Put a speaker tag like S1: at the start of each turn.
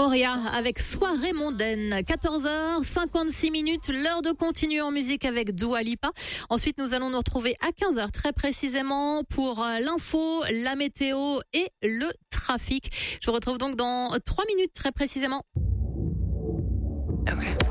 S1: Auria avec Soirée mondaine, 14h56, l'heure de continuer en musique avec Dua Lipa. Ensuite, nous allons nous retrouver à 15h très précisément pour l'info, la météo et le trafic. Je vous retrouve donc dans 3 minutes très précisément.
S2: Okay.